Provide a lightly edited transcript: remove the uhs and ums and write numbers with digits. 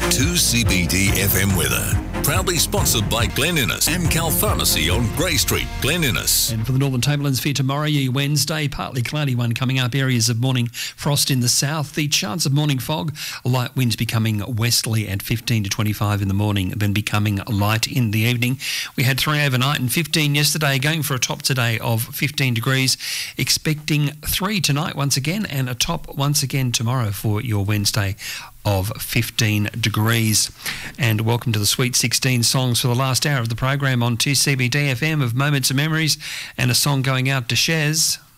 2CBD FM weather. Proudly sponsored by Glen Innes, Amcal Pharmacy on Grey Street, Glen Innes. And for the Northern Tablelands for tomorrow, your Wednesday, partly cloudy one coming up. Areas of morning frost in the south. The chance of morning fog. Light winds becoming westerly at 15 to 25 in the morning, then becoming light in the evening. We had 3 overnight and 15 yesterday, going for a top today of 15 degrees. Expecting 3 tonight once again, and a top once again tomorrow for your Wednesday of 15 degrees. And welcome to the Sweet 16 songs for the last hour of the program on 2CBD FM of Moments and Memories, and a song going out to Shez.